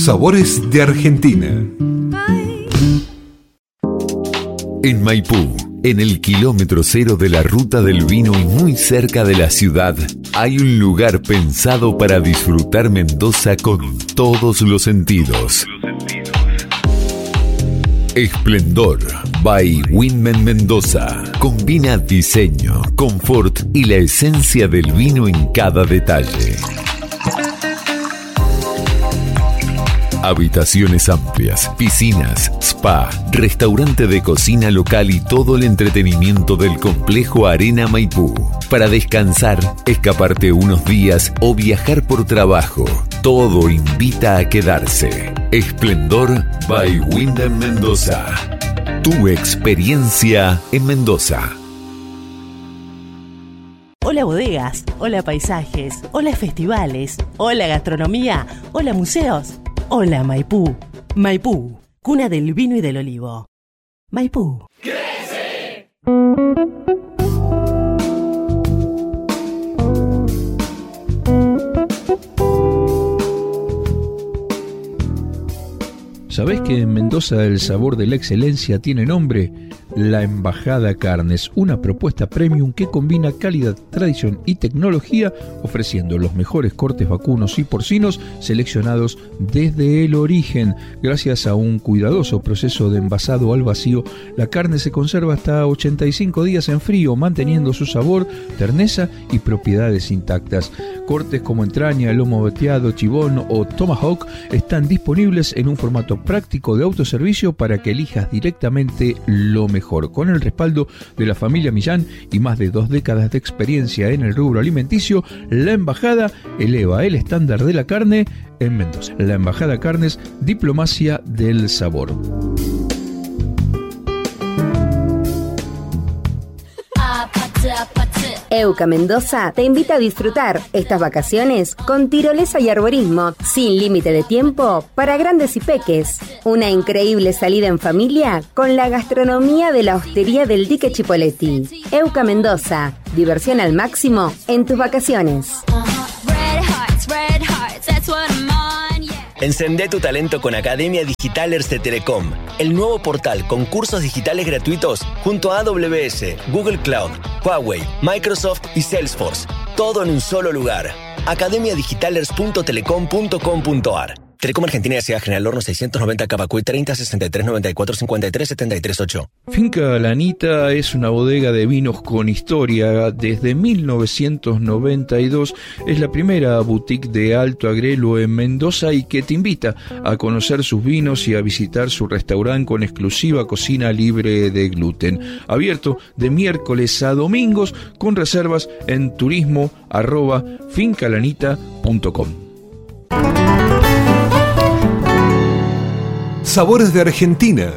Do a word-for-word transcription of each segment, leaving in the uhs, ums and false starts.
Sabores de Argentina. En Maipú, en el kilómetro cero de la ruta del vino y muy cerca de la ciudad, hay un lugar pensado para disfrutar Mendoza con todos los sentidos. Esplendor by Winman Mendoza. Combina diseño, confort y la esencia del vino en cada detalle. Habitaciones amplias, piscinas, spa, restaurante de cocina local y todo el entretenimiento del complejo Arena Maipú. Para descansar, escaparte unos días o viajar por trabajo, todo invita a quedarse. Esplendor by Winman Mendoza. Tu experiencia en Mendoza. Hola bodegas, hola paisajes, hola festivales, hola gastronomía, hola museos. Hola Maipú. Maipú, cuna del vino y del olivo. Maipú. ¡Crece! ¿Sabés que en Mendoza el sabor de la excelencia tiene nombre? La Embajada Carnes, una propuesta premium que combina calidad, tradición y tecnología, ofreciendo los mejores cortes vacunos y porcinos seleccionados desde el origen. Gracias a un cuidadoso proceso de envasado al vacío, la carne se conserva hasta ochenta y cinco días en frío, manteniendo su sabor, terneza y propiedades intactas. Cortes como entraña, lomo veteado, chibón o tomahawk están disponibles en un formato práctico de autoservicio para que elijas directamente lo mejor. Con el respaldo de la familia Millán y más de dos décadas de experiencia en el rubro alimenticio, la Embajada eleva el estándar de la carne en Mendoza. La Embajada Carnes, diplomacia del sabor. Euca Mendoza te invita a disfrutar estas vacaciones con tirolesa y arborismo, sin límite de tiempo, para grandes y peques. Una increíble salida en familia con la gastronomía de la hostería del Dique Chipoleti. Euca Mendoza, diversión al máximo en tus vacaciones. Encendé tu talento con Academia Digitalers de Telecom, el nuevo portal con cursos digitales gratuitos junto a A W S, Google Cloud, Huawei, Microsoft y Salesforce. Todo en un solo lugar. academia digitalers punto telecom punto com punto a r. Telecom Argentina y S A General Horno seiscientos noventa Cavacuy treinta sesenta y tres noventa y cuatro cincuenta y tres setenta y tres ocho. Finca La Anita es una bodega de vinos con historia. Desde mil novecientos noventa y dos es la primera boutique de Alto Agrelo en Mendoza y que te invita a conocer sus vinos y a visitar su restaurante con exclusiva cocina libre de gluten. Abierto de miércoles a domingos con reservas en turismo arroba fincalanita punto com. Sabores de Argentina.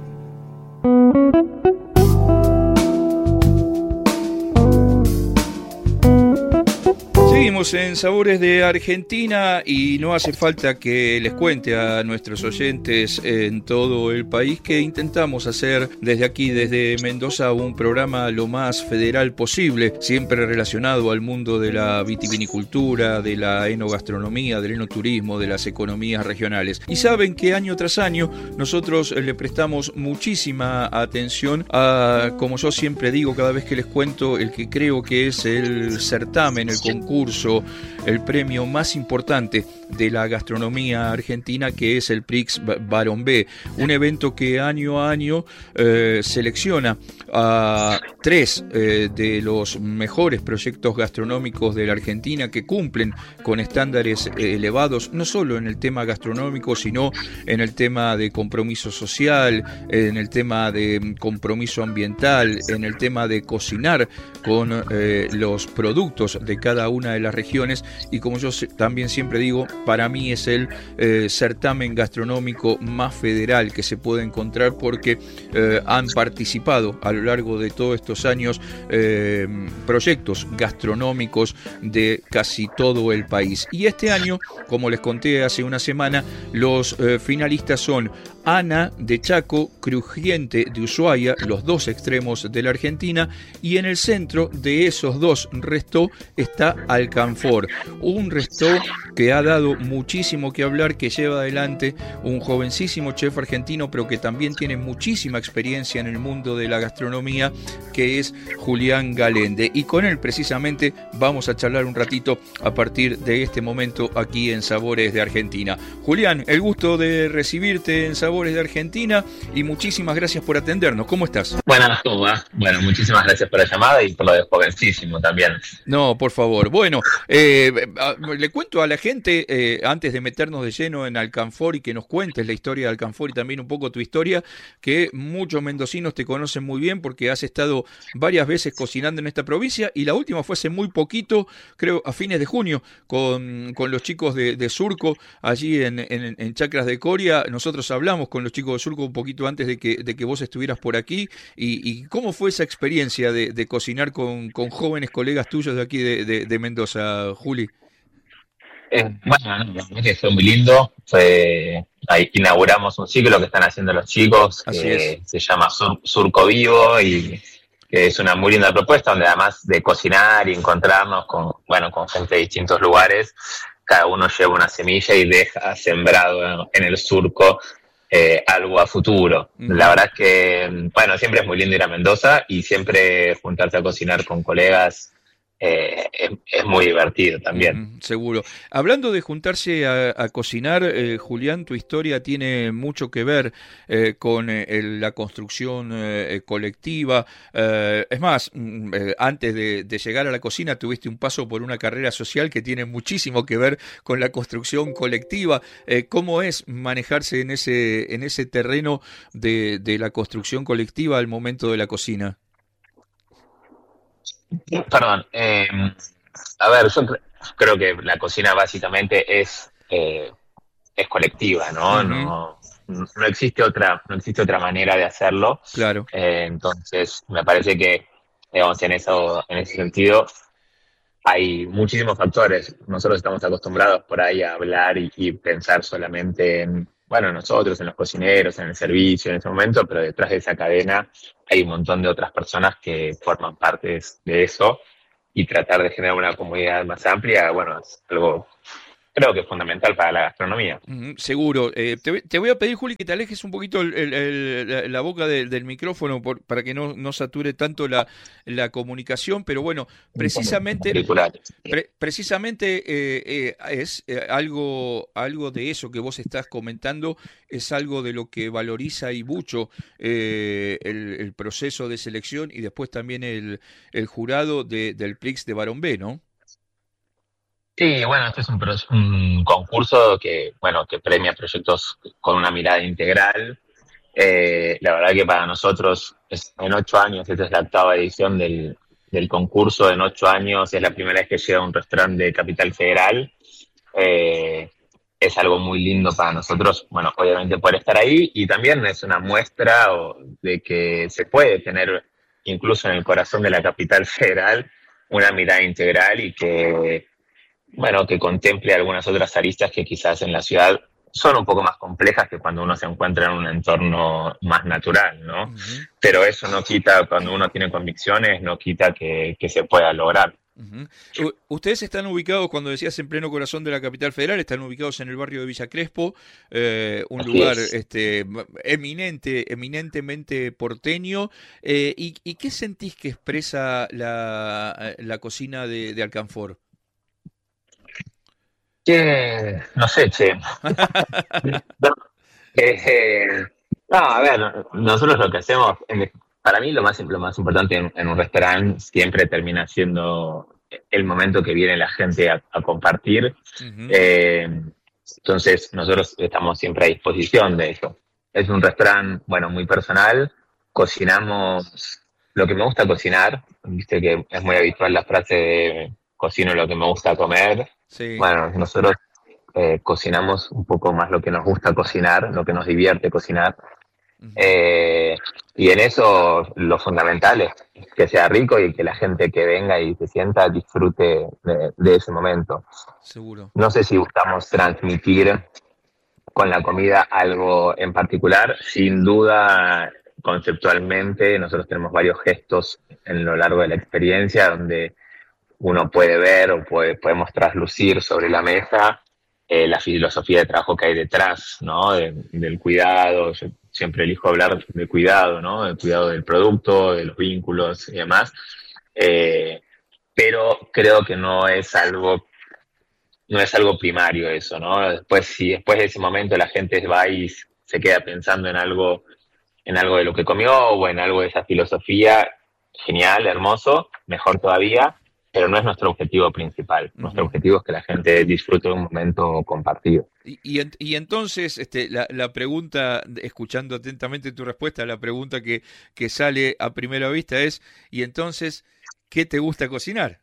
Seguimos en Sabores de Argentina y no hace falta que les cuente a nuestros oyentes en todo el país que intentamos hacer desde aquí, desde Mendoza, un programa lo más federal posible, siempre relacionado al mundo de la vitivinicultura, de la enogastronomía, del enoturismo, de las economías regionales. Y saben que año tras año nosotros le prestamos muchísima atención a, como yo siempre digo cada vez que les cuento, el que creo que es el certamen, el concurso, el premio más importante de la gastronomía argentina, que es el Prix Baron B, un evento que año a año eh, selecciona a tres eh, de los mejores proyectos gastronómicos de la Argentina que cumplen con estándares eh, elevados, no solo en el tema gastronómico, sino en el tema de compromiso social, en el tema de compromiso ambiental, en el tema de cocinar con eh, los productos de cada una de las regiones. Y como yo también siempre digo, para mí es el eh, certamen gastronómico más federal que se puede encontrar, porque eh, han participado a lo largo de todos estos años eh, proyectos gastronómicos de casi todo el país. Y este año, como les conté hace una semana, los eh, finalistas son Ana de Chaco, Crujiente de Ushuaia, los dos extremos de la Argentina, y en el centro de esos dos restos está Alcanfor, un resto que ha dado muchísimo que hablar, que lleva adelante un jovencísimo chef argentino, pero que también tiene muchísima experiencia en el mundo de la gastronomía, que es Julián Galende. Y con él precisamente vamos a charlar un ratito a partir de este momento aquí en Sabores de Argentina. Julián, el gusto de recibirte en Sabores de Argentina y muchísimas gracias por atendernos. ¿Cómo estás? Buenas, ¿cómo va? Bueno, muchísimas gracias por la llamada y por lo de jovencísimo también. No, por favor. Bueno, eh, le cuento a la gente, eh, antes de meternos de lleno en Alcanfor y que nos cuentes la historia de Alcanfor y también un poco tu historia, que muchos mendocinos te conocen muy bien porque has estado varias veces cocinando en esta provincia y la última fue hace muy poquito, creo a fines de junio, con, con los chicos de, de Surco, allí en, en, en Chacras de Coria. Nosotros hablamos con los chicos de Surco un poquito antes de que, de que vos estuvieras por aquí. ¿Y, y cómo fue esa experiencia de, de cocinar con, con jóvenes colegas tuyos de aquí de, de, de Mendoza, Juli? Eh, bueno, no, la que fue muy lindo. Fue, ahí inauguramos un ciclo que están haciendo los chicos, Así que es. se llama Sur, Surco Vivo, y que es una muy linda propuesta donde además de cocinar y encontrarnos con, bueno, con gente de distintos lugares, cada uno lleva una semilla y deja sembrado en el surco eh, algo a futuro. Uh-huh. La verdad es que, bueno, siempre es muy lindo ir a Mendoza y siempre juntarse a cocinar con colegas eh, es, es muy divertido también. Uh-huh, seguro. Hablando de juntarse a, a cocinar, eh, Julián, tu historia tiene mucho que ver eh, con eh, el, la construcción eh, colectiva. Eh, es más, eh, antes de, de llegar a la cocina tuviste un paso por una carrera social que tiene muchísimo que ver con la construcción colectiva. Eh, ¿Cómo es manejarse en ese, en ese terreno de, de la construcción colectiva al momento de la cocina? Perdón, eh, a ver, yo cre- creo que la cocina básicamente es eh, es colectiva, ¿no? Uh-huh. No, no existe otra, no existe otra manera de hacerlo. Claro. Eh, entonces, me parece que, digamos, en eso, en ese sentido, hay muchísimos factores. Nosotros estamos acostumbrados por ahí a hablar y, y pensar solamente en, bueno, nosotros, en los cocineros, en el servicio, en ese momento, pero detrás de esa cadena hay un montón de otras personas que forman parte de eso, y tratar de generar una comunidad más amplia, bueno, es algo, creo que es fundamental para la gastronomía. Uh-huh, seguro. Eh, te, te voy a pedir, Juli, que te alejes un poquito el, el, el, la, la boca de, del micrófono por, para que no, no sature tanto la, la comunicación, pero bueno, precisamente pre, precisamente eh, eh, es eh, algo, algo de eso que vos estás comentando, es algo de lo que valoriza y mucho eh, el, el proceso de selección y después también el, el jurado de, del Prix de Barón B, ¿no? Sí, bueno, este es un, un concurso que, bueno, que premia proyectos con una mirada integral. Eh, la verdad que para nosotros, es, en ocho años, esta es la octava edición del, del concurso, en ocho años es la primera vez que llega un restaurante de Capital Federal. Eh, es algo muy lindo para nosotros, bueno, obviamente poder estar ahí, y también es una muestra o, de que se puede tener, incluso en el corazón de la Capital Federal, una mirada integral y que, bueno, que contemple algunas otras aristas que quizás en la ciudad son un poco más complejas que cuando uno se encuentra en un entorno más natural, ¿no? Uh-huh. Pero eso no quita, cuando uno tiene convicciones, no quita que, que se pueda lograr. Uh-huh. Ustedes están ubicados, cuando decías en pleno corazón de la Capital Federal, están ubicados en el barrio de Villa Crespo, eh, un Así lugar este, eminente, eminentemente porteño. Eh, y, ¿Y qué sentís que expresa la, la cocina de, de Alcanfor? Que, no sé, che. no, eh, no, a ver, nosotros lo que hacemos, para mí lo más, lo más importante en, en un restaurante siempre termina siendo el momento que viene la gente a, a compartir. Uh-huh. Eh, entonces, nosotros estamos siempre a disposición de eso. Es un restaurante, bueno, muy personal. Cocinamos lo que me gusta cocinar. Viste que es muy habitual la frase de cocino lo que me gusta comer. Sí. Bueno, nosotros eh, cocinamos un poco más lo que nos gusta cocinar, lo que nos divierte cocinar. Uh-huh. Eh, y en eso lo fundamental es que sea rico y que la gente que venga y se sienta disfrute de, de ese momento. Seguro. No sé si buscamos transmitir con la comida algo en particular. Sin duda, conceptualmente, nosotros tenemos varios gestos en lo largo de la experiencia donde uno puede ver o puede, podemos traslucir sobre la mesa eh, la filosofía de trabajo que hay detrás, ¿no? De, del cuidado. Yo siempre elijo hablar de cuidado, ¿no? Del cuidado del producto, de los vínculos y demás. Eh, pero creo que no es algo no es algo primario eso, ¿no? Después, si después de ese momento la gente va y se queda pensando en algo, en algo de lo que comió o en algo de esa filosofía, genial, hermoso, mejor todavía, pero no es nuestro objetivo principal. Uh-huh. Nuestro objetivo es que la gente disfrute de un momento compartido. Y, y, y entonces, este, la, la pregunta, escuchando atentamente tu respuesta, la pregunta que, que sale a primera vista es, ¿y entonces qué te gusta cocinar?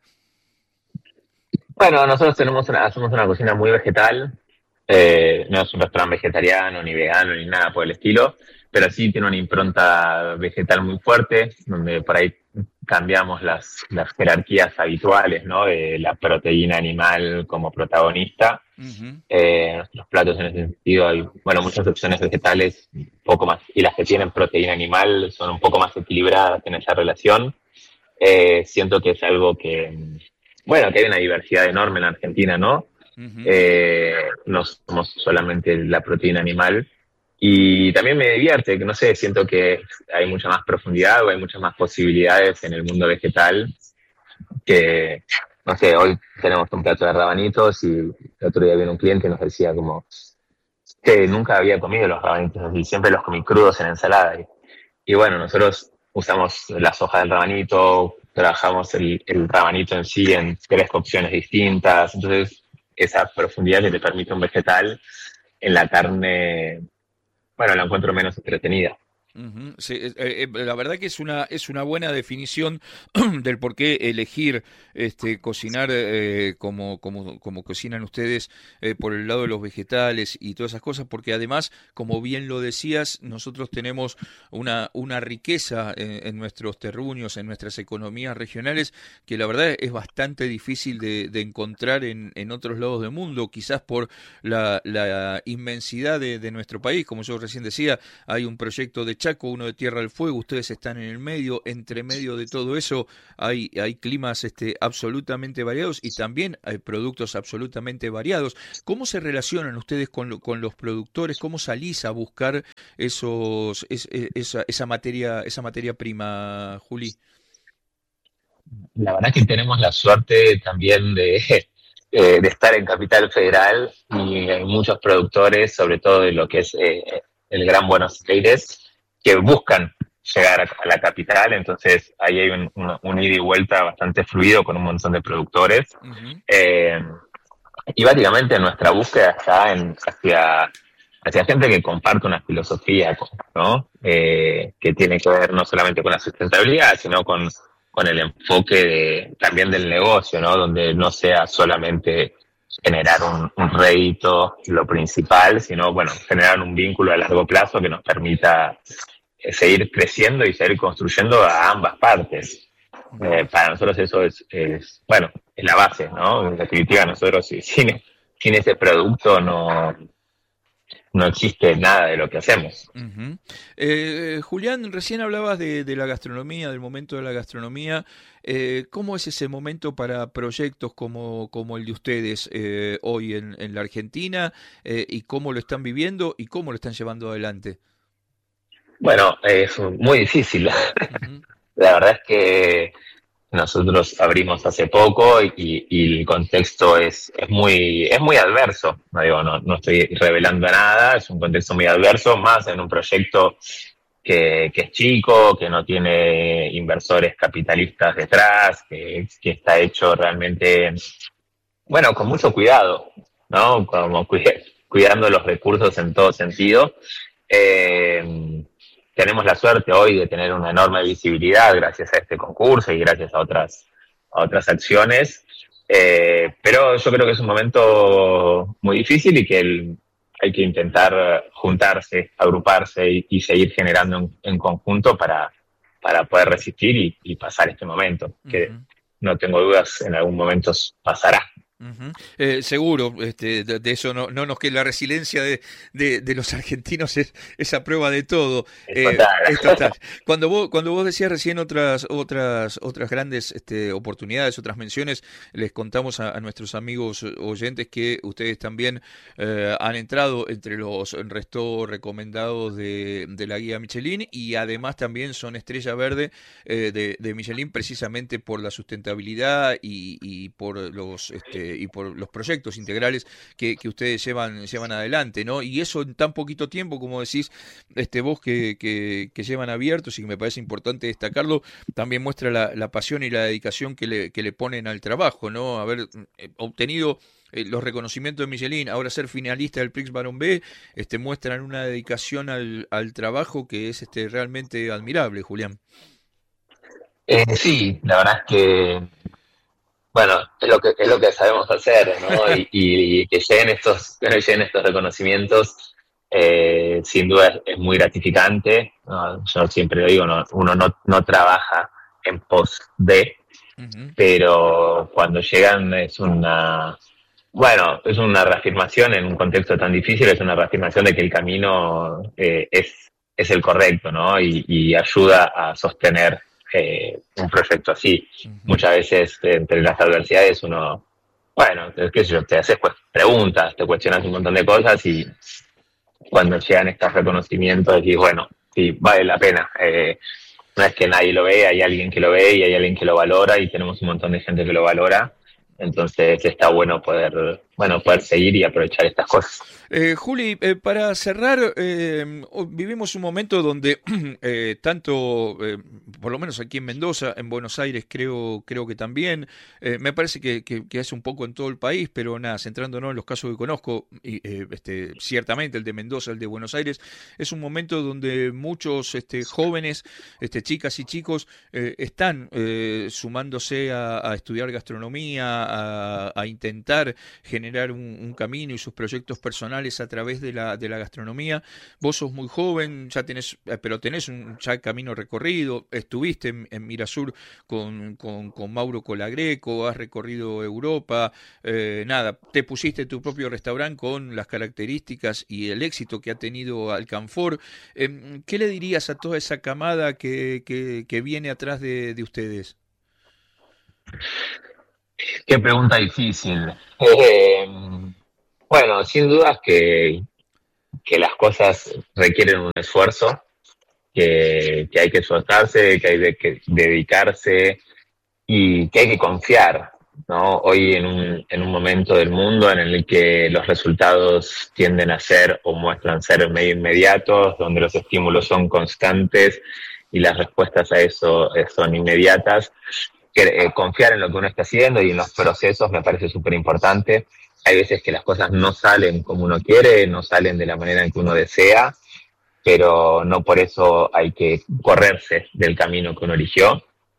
Bueno, nosotros tenemos una, hacemos una cocina muy vegetal, eh, no es un restaurante vegetariano, ni vegano, ni nada por el estilo, pero sí tiene una impronta vegetal muy fuerte, donde por ahí cambiamos las, las jerarquías habituales, ¿no? De la proteína animal como protagonista. Uh-huh. Eh, nuestros platos en ese sentido hay, bueno, muchas opciones vegetales, un poco más, y las que tienen proteína animal son un poco más equilibradas en esa relación. Eh, siento que es algo que... Bueno, que hay una diversidad enorme en Argentina, ¿no? Uh-huh. Eh, no somos solamente la proteína animal. Y también me divierte, que no sé, siento que hay mucha más profundidad o hay muchas más posibilidades en el mundo vegetal. Que, no sé, hoy tenemos un plato de rabanitos y el otro día vino un cliente y nos decía como que nunca había comido los rabanitos así, siempre los comí crudos en ensalada. Y, y bueno, nosotros usamos las hojas del rabanito, trabajamos el, el rabanito en sí en tres cocciones distintas, entonces esa profundidad que te permite un vegetal en la carne, bueno, la encuentro menos entretenida. Uh-huh. Sí, eh, eh, la verdad que es una es una buena definición del por qué elegir este cocinar eh, como como como cocinan ustedes eh, por el lado de los vegetales y todas esas cosas, porque además, como bien lo decías, nosotros tenemos una una riqueza en, en nuestros terruños, en nuestras economías regionales, que la verdad es bastante difícil de, de encontrar en, en otros lados del mundo, quizás por la, la inmensidad de, de nuestro país. Como yo recién decía, hay un proyecto de Chaco, uno de Tierra del Fuego, ustedes están en el medio, entre medio de todo eso hay, hay climas este, absolutamente variados y también hay productos absolutamente variados. ¿Cómo se relacionan ustedes con, con los productores? ¿Cómo salís a buscar esos es, esa, esa materia esa materia prima, Juli? La verdad que tenemos la suerte también de, eh, de estar en Capital Federal y hay muchos productores, sobre todo de lo que es eh, el Gran Buenos Aires, que buscan llegar a la capital, entonces ahí hay un, un, un ida y vuelta bastante fluido con un montón de productores. Uh-huh. Eh, y básicamente nuestra búsqueda está en, hacia, hacia gente que comparte una filosofía, ¿no? Eh, que tiene que ver no solamente con la sustentabilidad, sino con, con el enfoque de, también del negocio, ¿no? Donde no sea solamente generar un, un rédito lo principal, sino, bueno, generar un vínculo a largo plazo que nos permita seguir creciendo y seguir construyendo a ambas partes. Eh, para nosotros eso es, es, bueno, es la base, ¿no? En definitiva, nosotros sin, sin ese producto no, no existe nada de lo que hacemos. Uh-huh. Eh, Julián, recién hablabas de, de la gastronomía, del momento de la gastronomía. Eh, ¿Cómo es ese momento para proyectos como, como el de ustedes eh, hoy en, en la Argentina? Eh, ¿Y cómo lo están viviendo y cómo lo están llevando adelante? Bueno, es muy difícil. Uh-huh. La verdad es que nosotros abrimos hace poco y, y el contexto es, es muy es muy adverso. No digo, no, no estoy revelando nada, es un contexto muy adverso, más en un proyecto que, que es chico, que no tiene inversores capitalistas detrás, que, que está hecho realmente, bueno, con mucho cuidado, ¿no? Como cuidando los recursos en todo sentido. Eh, Tenemos la suerte hoy de tener una enorme visibilidad gracias a este concurso y gracias a otras, a otras acciones, eh, pero yo creo que es un momento muy difícil y que el, hay que intentar juntarse, agruparse y, y seguir generando en, en conjunto para, para poder resistir y, y pasar este momento, que uh-huh. no tengo dudas, en algún momento pasará. Uh-huh. Eh, seguro, este, de, de eso no, no nos queda. La resiliencia de, de, de los argentinos es esa prueba de todo. Es Eh, total. es total. Cuando vos, cuando vos decías recién otras, otras, otras grandes este, oportunidades, otras menciones, les contamos a, a nuestros amigos oyentes que ustedes también eh, han entrado entre los restos recomendados de, de la guía Michelin y además también son estrella verde eh, de, de Michelin precisamente por la sustentabilidad y, y por los este, y por los proyectos integrales que, que ustedes llevan llevan adelante, ¿no? Y eso en tan poquito tiempo, como decís, este vos que, que, que llevan abiertos y que me parece importante destacarlo, también muestra la, la pasión y la dedicación que le, que le ponen al trabajo, ¿no? Haber eh, obtenido eh, los reconocimientos de Michelin, ahora ser finalista del Prix Baron B, este, muestran una dedicación al, al trabajo que es este, realmente admirable, Julián. Eh, sí, la verdad es que, bueno, es lo que, es lo que sabemos hacer, ¿no? Y, y, y que lleguen estos, que lleguen estos reconocimientos, eh, sin duda es, es muy gratificante, ¿no? Yo siempre lo digo, no, uno no, no trabaja en pos de, uh-huh. pero cuando llegan es una, bueno, es una reafirmación en un contexto tan difícil, es una reafirmación de que el camino eh, es, es el correcto, ¿no? Y, y ayuda a sostener Eh, un proyecto así. Uh-huh. Muchas veces eh, entre las adversidades uno, bueno, qué sé yo, te haces pues, preguntas, te cuestionas un montón de cosas y cuando llegan estos reconocimientos decís, bueno, sí, vale la pena. Eh, no es que nadie lo ve, hay alguien que lo ve y hay alguien que lo valora y tenemos un montón de gente que lo valora. Entonces está bueno poder, bueno, poder seguir y aprovechar estas cosas. Eh, Juli, eh, para cerrar, eh, vivimos un momento donde eh, tanto, eh, por lo menos aquí en Mendoza, en Buenos Aires creo creo que también, eh, me parece que, que, que es un poco en todo el país, pero nada, centrándonos en los casos que conozco, y, eh, este, ciertamente el de Mendoza, el de Buenos Aires, es un momento donde muchos este, jóvenes, este, chicas y chicos, eh, están eh, sumándose a, a estudiar gastronomía, a, a intentar generar un, un camino y sus proyectos personales a través de la, de la gastronomía. Vos sos muy joven, ya tenés, pero tenés un ya camino recorrido, estuviste en, en Mirasur con, con, con Mauro Colagreco, has recorrido Europa, eh, nada, te pusiste tu propio restaurante con las características y el éxito que ha tenido Alcanfor. Eh, ¿Qué le dirías a toda esa camada que, que, que viene atrás de, de ustedes? Qué pregunta difícil. Eh, bueno, sin dudas que, que las cosas requieren un esfuerzo, que, que hay que esforzarse, que hay de, que dedicarse y que hay que confiar, ¿no? Hoy en un, en un momento del mundo en el que los resultados tienden a ser o muestran ser medio inmediatos, donde los estímulos son constantes y las respuestas a eso son inmediatas, que, eh, confiar en lo que uno está haciendo y en los procesos me parece súper importante. Hay veces que las cosas no salen como uno quiere, no salen de la manera en que uno desea, pero no por eso hay que correrse del camino que uno eligió.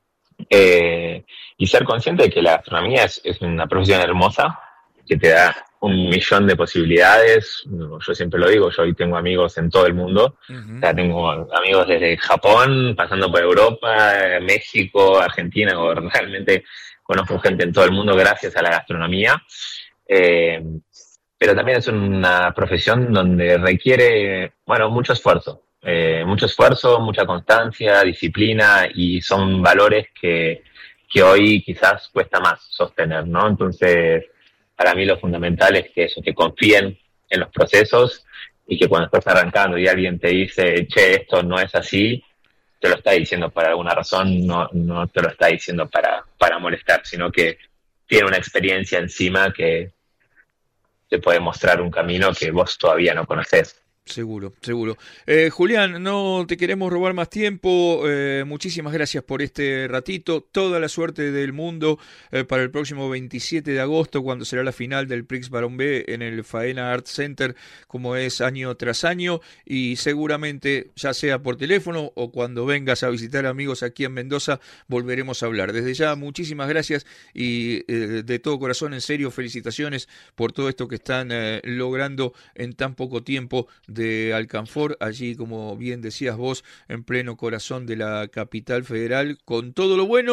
Eh, y ser consciente de que la gastronomía es, es una profesión hermosa, que te da un millón de posibilidades. Yo siempre lo digo, yo hoy tengo amigos en todo el mundo. Uh-huh. O sea, tengo amigos desde Japón, pasando por Europa, México, Argentina, o realmente conozco gente en todo el mundo gracias a la gastronomía. Eh, pero también es una profesión donde requiere, bueno, mucho esfuerzo. Eh, mucho esfuerzo, mucha constancia, disciplina, y son valores que, que hoy quizás cuesta más sostener, ¿no? Entonces, para mí lo fundamental es que eso, que confíen en los procesos y que cuando estás arrancando y alguien te dice, che, esto no es así, te lo está diciendo por alguna razón, no, no te lo está diciendo para, para molestar, sino que tiene una experiencia encima que te puede mostrar un camino que vos todavía no conocés. Seguro, seguro. Eh, Julián, no te queremos robar más tiempo. Eh, muchísimas gracias por este ratito. Toda la suerte del mundo eh, para el próximo veintisiete de agosto, cuando será la final del Prix Baron B en el Faena Art Center, como es año tras año. Y seguramente, ya sea por teléfono o cuando vengas a visitar amigos aquí en Mendoza, volveremos a hablar. Desde ya, muchísimas gracias y eh, de todo corazón, en serio, felicitaciones por todo esto que están eh, logrando en tan poco tiempo de Alcanfor, allí, como bien decías vos, en pleno corazón de la capital federal, con todo lo bueno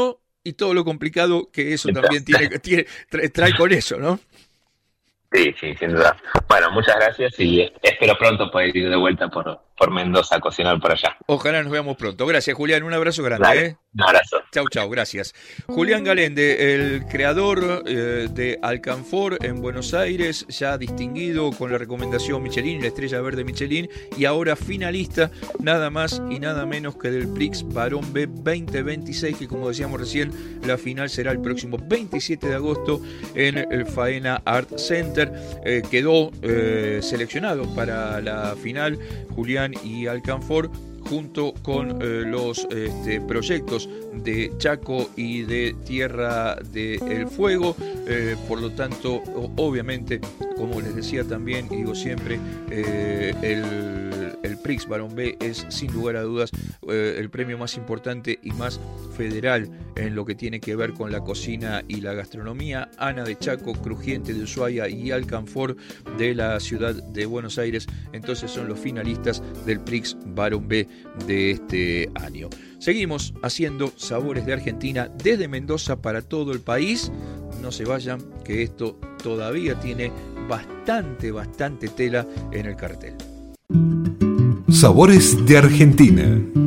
Y todo lo complicado que eso también tiene, tiene trae, trae con eso, ¿no? Sí, sí, sin duda. Bueno, muchas gracias y espero pronto poder ir de vuelta por, por Mendoza a cocinar por allá. Ojalá nos veamos pronto. Gracias, Julián. Un abrazo grande. Dale, ¿eh? Un abrazo. Chau, chau. Gracias. Julián Galende, el creador eh, de Alcanfor en Buenos Aires, ya distinguido con la recomendación Michelin, la estrella verde Michelin, y ahora finalista nada más y nada menos que del Prix Barón B veinte veintiséis, que como decíamos recién, la final será el próximo veintisiete de agosto en el Faena Art Center. Eh, quedó eh, seleccionado para la final Julián y Alcanfor junto con eh, los este, proyectos de Chaco y de Tierra del Fuego. Eh, por lo tanto, obviamente, como les decía también y digo siempre, eh, el, el Prix Barón B es sin lugar a dudas eh, el premio más importante y más federal en lo que tiene que ver con la cocina y la gastronomía. Ana de Chaco, Crujiente de Ushuaia y Alcanfor de la ciudad de Buenos Aires, entonces son los finalistas del Prix Barón B de este año. Seguimos haciendo Sabores de Argentina desde Mendoza para todo el país. No se vayan, que esto todavía tiene bastante, bastante tela en el cartel. Sabores de Argentina.